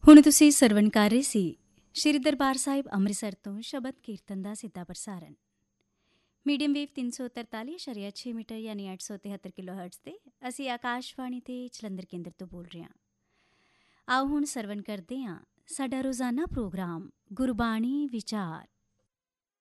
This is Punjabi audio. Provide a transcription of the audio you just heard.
ਹੁਣ ਤੁਸੀਂ ਸਰਵਣ ਕਰ ਰਹੇ ਸੀ ਸ਼੍ਰੀ ਦਰਬਾਰ ਸਾਹਿਬ ਅੰਮ੍ਰਿਤਸਰ ਤੋਂ ਸ਼ਬਦ ਕੀਰਤਨ ਦਾ ਸਿੱਧਾ ਪ੍ਰਸਾਰਣ ਮੀਡੀਅਮ ਵੇਵ 343.6 ਮੀਟਰ ਯਾਨੀ 873 ਕਿਲੋ ਹਰਟਜ਼ ਤੇ ਅਸੀਂ ਆਕਾਸ਼ਵਾਣੀ ਤੇ ਜਲੰਧਰ ਕੇਂਦਰ ਤੋਂ ਬੋਲ ਰਹੇ ਹਾਂ। ਆਓ ਹੁਣ ਸਰਵਣ ਕਰਦੇ ਹਾਂ ਸਾਡਾ ਰੋਜ਼ਾਨਾ ਪ੍ਰੋਗਰਾਮ ਗੁਰਬਾਣੀ ਵਿਚਾਰ।